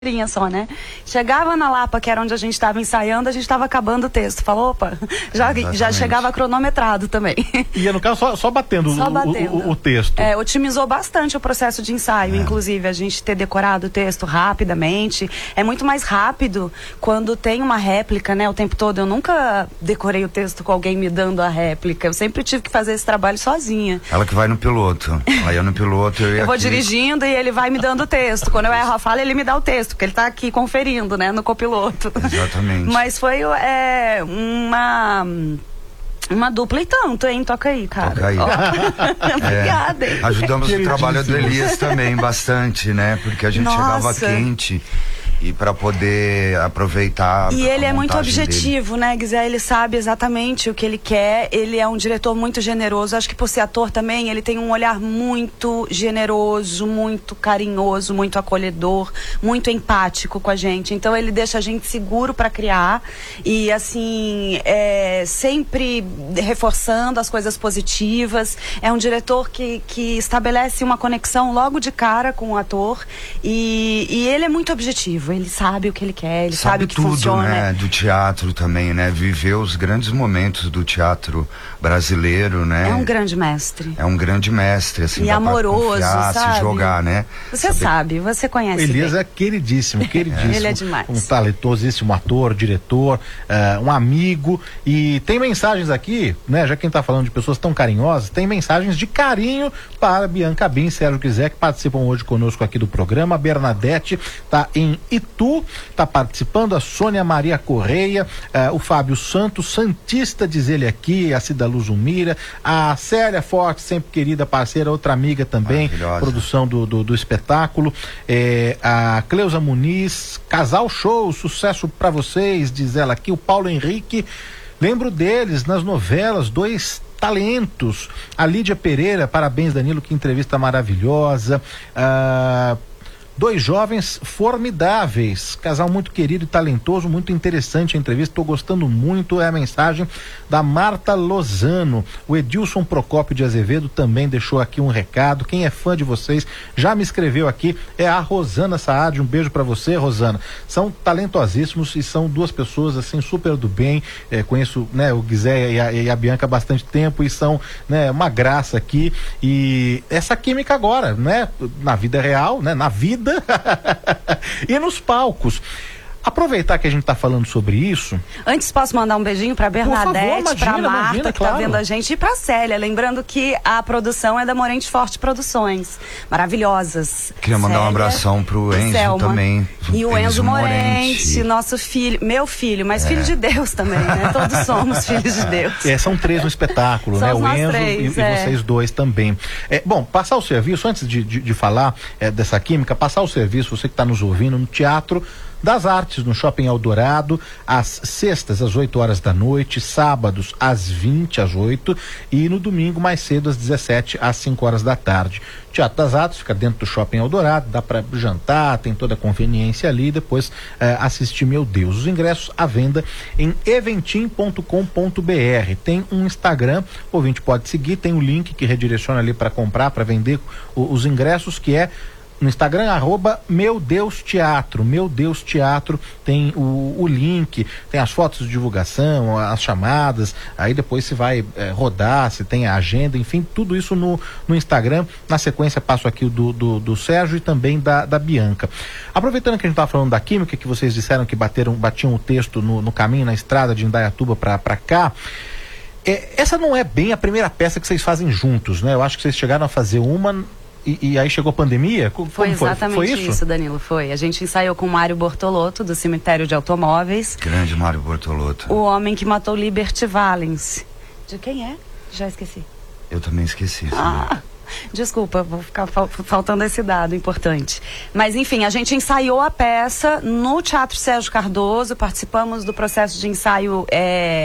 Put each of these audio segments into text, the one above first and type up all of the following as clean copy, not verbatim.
só, né? Chegava na Lapa, que era onde a gente estava ensaiando, a gente estava acabando o texto. Falou, opa, já chegava cronometrado também. Ia, no caso, só batendo, o texto. Otimizou bastante o processo de ensaio, inclusive, a gente ter decorado o texto rapidamente. É muito mais rápido quando tem uma réplica, né? O tempo todo. Eu nunca decorei o texto com alguém me dando a réplica. Eu sempre tive que fazer esse trabalho sozinha. Ela que vai no piloto. Ela ia no piloto, eu vou dirigindo e ele vai me dando o texto. Quando eu erro a fala, ele me dá o texto, porque ele tá aqui conferindo, né, no copiloto. Exatamente. Mas foi uma dupla e tanto, hein? Toca aí, cara. Toca aí. Obrigada, hein? Ajudamos o trabalho do Elias também bastante, né? Porque a gente chegava quente e para poder aproveitar. E ele é muito objetivo, né, Guizé? Ele sabe exatamente o que ele quer. Ele é um diretor muito generoso. Acho que por ser ator também, ele tem um olhar muito generoso, muito carinhoso, muito acolhedor, muito empático com a gente. Então ele deixa a gente seguro para criar e assim, sempre reforçando as coisas positivas. É um diretor que estabelece uma conexão logo de cara com o ator e ele é muito objetivo. Ele sabe o que ele quer, ele sabe o que tudo, funciona. Né? Do teatro também, né? Viveu os grandes momentos do teatro brasileiro, né? É um grande mestre. É um grande mestre, assim. E amoroso, confiar, sabe? Se jogar, né? Você sabe, você conhece. Elias é queridíssimo. Ele é demais. Um talentosíssimo ator, diretor, um amigo. E tem mensagens aqui, né? Já quem tá falando de pessoas tão carinhosas, tem mensagens de carinho para Bianca Bin, Sérgio Guizé, que participam hoje conosco aqui do programa. A Bernadette tá em Itu, está participando, a Sônia Maria Correia, o Fábio Santos, Santista, diz ele aqui, a Cida Luzumira, a Célia Forte, sempre querida parceira, outra amiga também, produção do espetáculo, a Cleusa Muniz, Casal Show, sucesso para vocês, diz ela aqui, o Paulo Henrique, lembro deles nas novelas, dois talentos, a Lídia Pereira, parabéns Danilo, que entrevista maravilhosa, dois jovens formidáveis, casal muito querido e talentoso, muito interessante a entrevista, estou gostando muito, é a mensagem da Marta Lozano. O Edilson Procópio de Azevedo também deixou aqui um recado, quem é fã de vocês já me escreveu aqui, é a Rosana Saad, um beijo para você, Rosana. São talentosíssimos e são duas pessoas assim super do bem, conheço, né, o Guizé e a Bianca há bastante tempo e são, né, uma graça aqui e essa química agora, né, na vida real, né, na vida e nos palcos. Aproveitar que a gente está falando sobre isso. Antes, posso mandar um beijinho para Bernadette, para Marta, que claro. Tá vendo a gente, e para Célia. Lembrando que a produção é da Morente Forte Produções. Maravilhosas. Queria mandar um abração pro Enzo Selma, também. E o Enzo Morente, nosso filho, meu filho, mas filho de Deus também, né? Todos somos filhos de Deus. São três no espetáculo, né? O Enzo e vocês dois também. Bom, passar o serviço, antes de falar dessa química, passar o serviço, você que está nos ouvindo, no Teatro das Artes, no Shopping Eldorado, às sextas, às 8 horas da noite, sábados, às 20, às 8 e no domingo, mais cedo, às 17, às 5 horas da tarde. Teatro das Artes fica dentro do Shopping Eldorado, dá para jantar, tem toda a conveniência ali, depois assistir Meu Deus. Os ingressos à venda em eventim.com.br. Tem um Instagram, o ouvinte pode seguir, tem um link que redireciona ali para comprar, para vender os ingressos, que é no Instagram, @Meu Deus Teatro. Meu Deus Teatro tem o link, tem as fotos de divulgação, as chamadas, aí depois se vai rodar, se tem a agenda, enfim, tudo isso no Instagram. Na sequência passo aqui o do Sérgio e também da Bianca. Aproveitando que a gente estava falando da química, que vocês disseram que batiam o texto no caminho, na estrada de Indaiatuba para cá, essa não é bem a primeira peça que vocês fazem juntos, né? Eu acho que vocês chegaram a fazer uma e aí chegou a pandemia? Foi exatamente isso, Danilo, foi. A gente ensaiou com o Mário Bortolotto, do Cemitério de Automóveis. Grande Mário Bortolotto. O homem que matou Liberty Valens. De quem é? Já esqueci. Eu também esqueci. Desculpa, vou ficar faltando esse dado importante. Mas, enfim, a gente ensaiou a peça no Teatro Sérgio Cardoso, participamos do processo de ensaio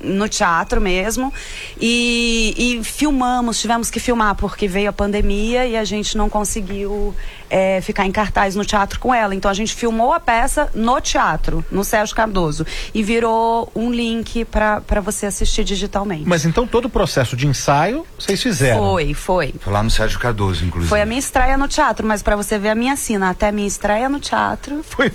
no teatro mesmo. E filmamos, tivemos que filmar porque veio a pandemia e a gente não conseguiu ficar em cartaz no teatro com ela. Então a gente filmou a peça no teatro, no Sérgio Cardoso, e virou um link para você assistir digitalmente. Mas então todo o processo de ensaio vocês fizeram? Foi. Foi lá no Sérgio Cardoso, inclusive. Foi a minha estreia no teatro, mas para você ver a minha cena, até a minha estreia no teatro. Foi